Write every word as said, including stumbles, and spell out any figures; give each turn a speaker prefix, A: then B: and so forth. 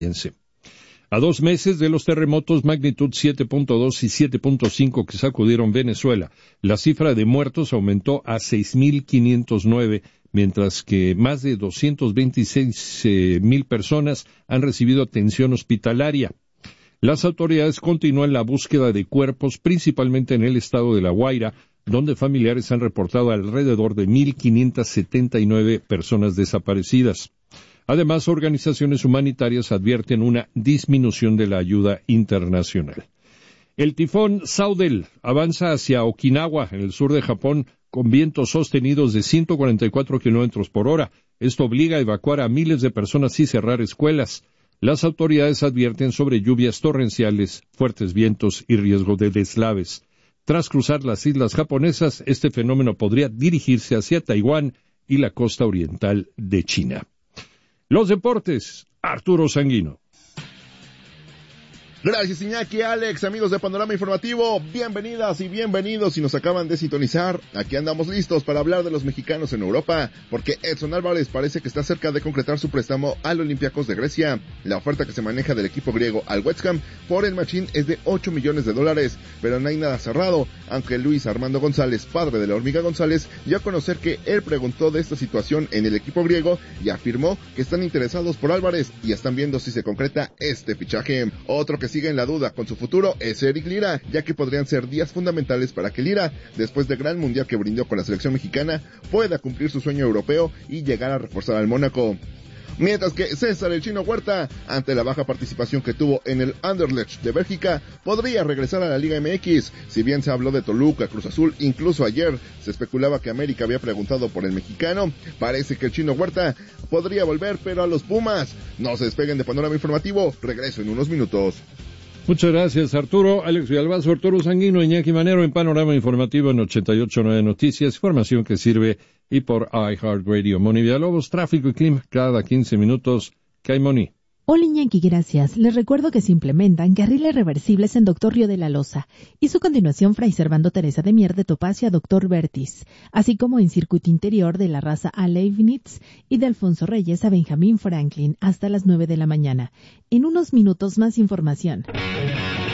A: A dos meses de los terremotos magnitud siete punto dos y siete punto cinco que sacudieron Venezuela, la cifra de muertos aumentó a seis mil quinientos nueve, mientras que más de doscientas veintiséis mil personas han recibido atención hospitalaria. Las autoridades continúan la búsqueda de cuerpos, principalmente en el estado de La Guaira, donde familiares han reportado alrededor de mil quinientas setenta y nueve personas desaparecidas. Además, organizaciones humanitarias advierten una disminución de la ayuda internacional. El tifón Saudel avanza hacia Okinawa, en el sur de Japón, con vientos sostenidos de ciento cuarenta y cuatro kilómetros por hora. Esto obliga a evacuar a miles de personas y cerrar escuelas. Las autoridades advierten sobre lluvias torrenciales, fuertes vientos y riesgo de deslaves. Tras cruzar las islas japonesas, este fenómeno podría dirigirse hacia Taiwán y la costa oriental de China. Los deportes, Arturo Sanguino.
B: Gracias, Iñaki, Alex, amigos de Panorama Informativo, bienvenidas y bienvenidos si nos acaban de sintonizar. Aquí andamos listos para hablar de los mexicanos en Europa, porque Edson Álvarez parece que está cerca de concretar su préstamo al Olympiacos de Grecia. La oferta que se maneja del equipo griego al West Ham por el machín es de ocho millones de dólares, pero no hay nada cerrado, aunque Luis Armando González, padre de la Hormiga González, dio a conocer que él preguntó de esta situación en el equipo griego y afirmó que están interesados por Álvarez y están viendo si se concreta este fichaje. Otro que sigue en la duda con su futuro es Eric Lira, ya que podrían ser días fundamentales para que Lira, después del gran mundial que brindó con la selección mexicana, pueda cumplir su sueño europeo y llegar a reforzar al Mónaco. Mientras que César el Chino Huerta, ante la baja participación que tuvo en el Anderlecht de Bélgica, podría regresar a la Liga M X. Si bien se habló de Toluca, Cruz Azul, incluso ayer se especulaba que América había preguntado por el mexicano, parece que el Chino Huerta podría volver, pero a los Pumas. No se despeguen de Panorama Informativo, regreso en unos minutos.
A: Muchas gracias, Arturo. Alex Villalbazo, Arturo Sanguino, Iñaki Manero en Panorama Informativo en ochenta y ocho punto nueve Noticias, información que sirve y por iHeartRadio. Moni Villalobos, tráfico y clima cada quince minutos. ¿Qué hay, Moni?
C: Hola, Iñaki, gracias. Les recuerdo que se implementan carriles reversibles en Doctor Río de la Loza y su continuación Fray Servando Teresa de Mier de Topacio a Doctor Vertis, así como en circuito interior de la raza a Leibniz y de Alfonso Reyes a Benjamín Franklin hasta las nueve de la mañana. En unos minutos más información.